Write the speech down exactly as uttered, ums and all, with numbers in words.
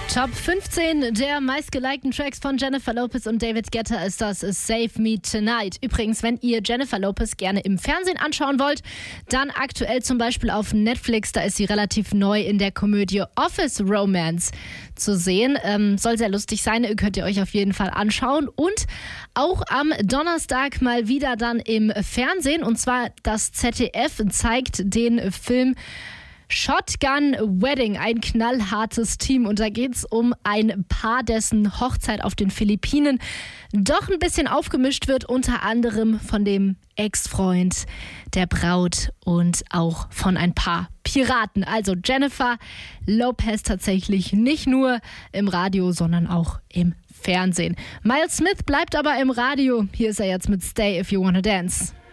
Top fünfzehn der meistgelikten Tracks von Jennifer Lopez und David Guetta ist das Save Me Tonight. Übrigens, wenn ihr Jennifer Lopez gerne im Fernsehen anschauen wollt, dann aktuell zum Beispiel auf Netflix, da ist sie relativ neu in der Komödie Office Romance zu sehen. Ähm, soll sehr lustig sein, könnt ihr euch auf jeden Fall anschauen. Und auch am Donnerstag mal wieder dann im Fernsehen, und zwar das Z D F zeigt den Film Shotgun Wedding, ein knallhartes Team, und da geht es um ein Paar, dessen Hochzeit auf den Philippinen doch ein bisschen aufgemischt wird, unter anderem von dem Ex-Freund der Braut und auch von ein paar Piraten. Also Jennifer Lopez tatsächlich nicht nur im Radio, sondern auch im Fernsehen. Miles Smith bleibt aber im Radio. Hier ist er jetzt mit Stay If You Wanna Dance.